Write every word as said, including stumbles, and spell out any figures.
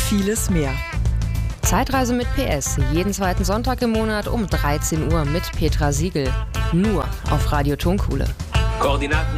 vieles mehr. Zeitreise mit P S, jeden zweiten Sonntag im Monat um dreizehn Uhr mit Petra Siegel. Nur auf Radio Tonkuhle. Koordinaten